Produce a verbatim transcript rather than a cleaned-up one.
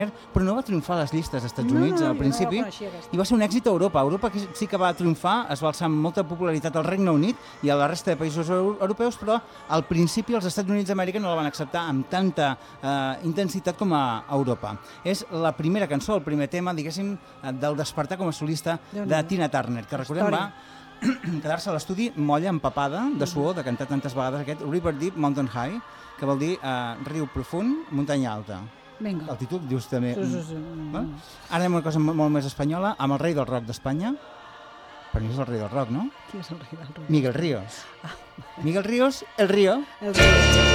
però no va triomfar a les llistes als Estats No, Units no, al jo no la principi coneixia, aquesta. i va ser un èxit a Europa. Europa que sí que va triomfar, es va alçar amb molta popularitat al Regne Unit i a la resta de països eu- europeus, però al principi els Estats Units d'Amèrica no la van acceptar amb tanta eh, intensitat com a Europa. És la primera cançó, el primer tema, diguéssim, eh, del despertar com a solista de Tina Turner, que recordem va quedar-se a l'estudi molla empapada de suor, de cantar tantes vegades aquest River Deep, Mountain High, que vol dir eh, riu profund, muntanya alta. Vinga. El títol dius també... Sí, sí, sí. Va? Ara anem a una cosa molt més espanyola, amb el rei del rock d'Espanya. Per mi és el rei del rock, no? Qui és el rei del rock? Miguel Ríos. Miguel Ríos, el Río. El rei.